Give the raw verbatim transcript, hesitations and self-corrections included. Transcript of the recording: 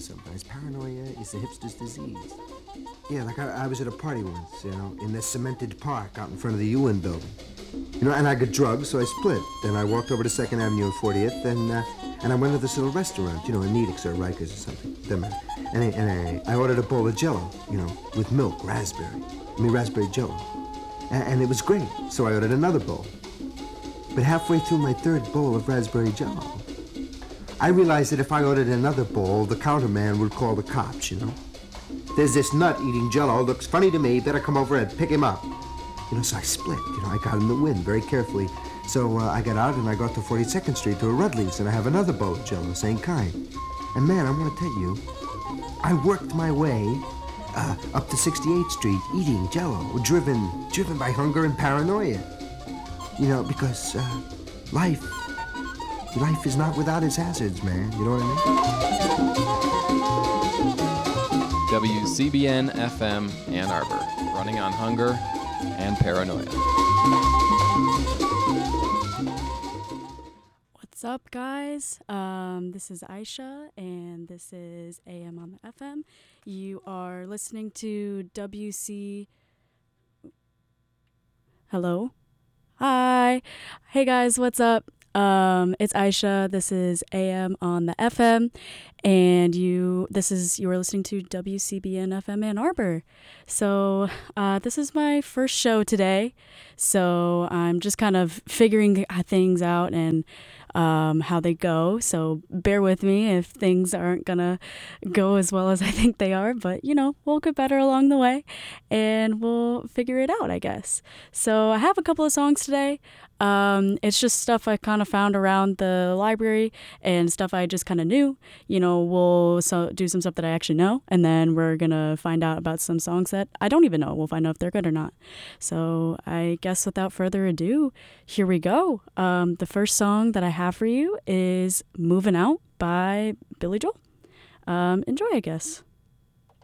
sometimes. Paranoia is the hipster's disease. Yeah, like I, I was at a party once, you know, in this cemented park out in front of the U N building. You know, and I got drugged, so I split. Then I walked over to second Avenue and fortieth, and uh, and I went to this little restaurant, you know, in Nedix or Rikers or something. Doesn't matter. And, I, and I, I ordered a bowl of Jell-O, you know, with milk, raspberry. I mean, raspberry Jell-O. And, and it was great, so I ordered another bowl. But halfway through my third bowl of raspberry Jell-O, I realized that if I ordered another bowl, the counterman would call the cops, you know. There's this nut eating Jell-O, looks funny to me, better come over and pick him up. You know, so I split, you know, I got in the wind very carefully. So uh, I got out and I got to forty-second Street to a Rudley's, and I have another bowl of Jell-O, same kind. And man, I want to tell you, I worked my way uh, up to sixty-eighth Street eating Jell-O, driven, driven by hunger and paranoia. You know, because uh, life, life is not without its hazards, man. You know what I mean? W C B N F M Ann Arbor, running on hunger and paranoia. What's up, guys? Um, this is Aisha, and this is A M on the F M. You are listening to W C... Hello? Hi. Hey, guys, what's up? Um, it's Aisha. This is A M on the F M, and you. This is you are listening to W C B N F M Ann Arbor. So uh, this is my first show today, so I'm just kind of figuring things out and um, how they go. So bear with me if things aren't gonna go as well as I think they are, but you know, we'll get better along the way, and we'll figure it out, I guess. So I have a couple of songs today. Um, it's just stuff I kind of found around the library and stuff I just kind of knew. You know, we'll so do some stuff that I actually know, and then we're gonna find out about some songs that I don't even know. We'll find out if they're good or not. So I guess without further ado, here we go. Um, the first song that I have for you is "Moving Out" by Billy Joel. Um, enjoy, I guess.